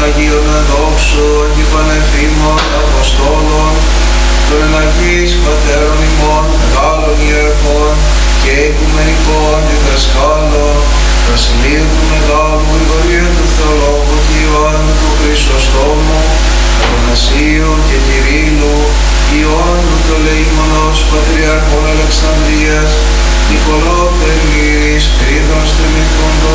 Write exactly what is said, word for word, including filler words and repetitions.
Αγίων ενδόξων και πανεφήμων Αποστόλων, των εναρχής πατέρων ημών, μεγάλων ιεραρχών και οικουμενικών και δασκάλων, βασιλείου του Μεγάλου Γρηγορίου του Θεολόγου και Ιωάννου του Χρυσοστόμου, Αθανασίου και Κυρίλλου,